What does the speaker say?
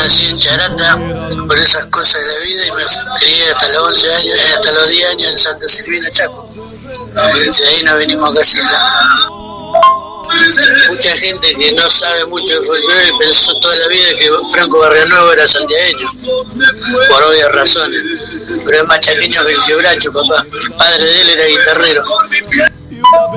nací en Charata por esas cosas de la vida y me crié hasta los 11 años, hasta los 10 años en Santa Silvina, Chaco. De ahí nos vinimos a Casilda. Mucha gente que no sabe mucho de folclore pensó toda la vida que Franco Barrionuevo era santiagueño, por obvias razones. Pero es más chaqueño que el quebracho, papá. El padre de él era guitarrero.